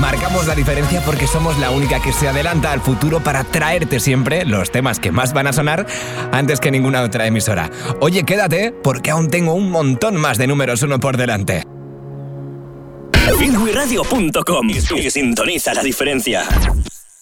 Marcamos la diferencia porque somos la única que se adelanta al futuro para traerte siempre los temas que más van a sonar antes que ninguna otra emisora. Oye, quédate porque aún tengo un montón más de números 1 por delante. Feelgooderadio.com y sintoniza la diferencia.